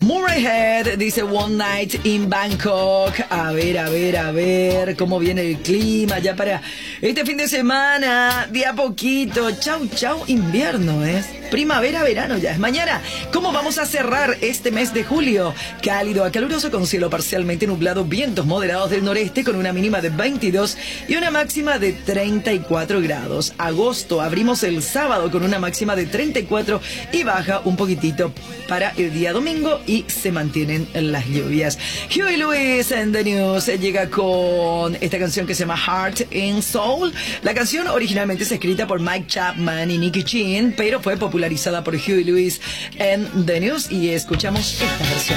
Murray Head dice One Night in Bangkok. A ver cómo viene el clima ya para este fin de semana. De a poquito. Chau, invierno, ¿eh? Primavera, verano ya es mañana. ¿Cómo vamos a cerrar este mes de julio? Cálido a caluroso con cielo parcialmente nublado, vientos moderados del noreste con una mínima de 22 y una máxima de 34 grados. Agosto, abrimos el sábado con una máxima de 34 y baja un poquitito para el día domingo y se mantienen las lluvias. Huey Lewis en The News llega con esta canción que se llama Heart and Soul. La canción originalmente es escrita por Mike Chapman y Nicky Chin, pero fue popularizada por Huey Lewis en The News y escuchamos esta versión.